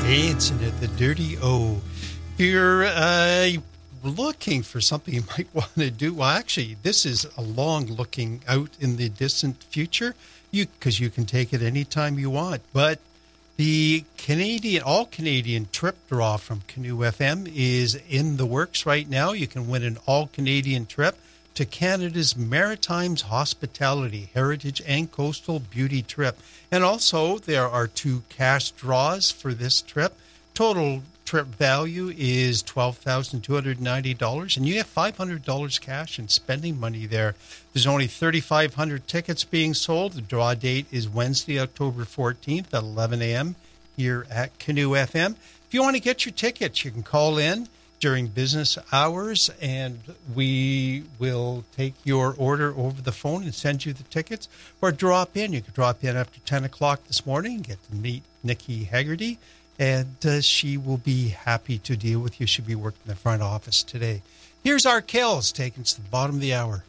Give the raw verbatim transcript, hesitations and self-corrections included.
Dancing at the Dirty O. If you're uh, looking for something you might want to do, well, actually, this is a long looking out in the distant future, you because you can take it anytime you want. But the Canadian, all Canadian trip draw from Canoe F M is in the works right now. You can win an all Canadian trip to Canada's Maritimes Hospitality, Heritage and Coastal Beauty Trip. And also, there are two cash draws for this trip. Total trip value is twelve thousand two hundred ninety dollars, and you get five hundred dollars cash and spending money there. There's only thirty-five hundred tickets being sold. The draw date is Wednesday, October fourteenth at eleven a.m. here at Canoe F M. If you want to get your tickets, you can call in during business hours, and we will take your order over the phone and send you the tickets, or drop in. You can drop in after ten o'clock this morning and get to meet Nikki Haggerty, and uh, she will be happy to deal with you. She'll be working in the front office today. Here's our Kells taking us to the bottom of the hour.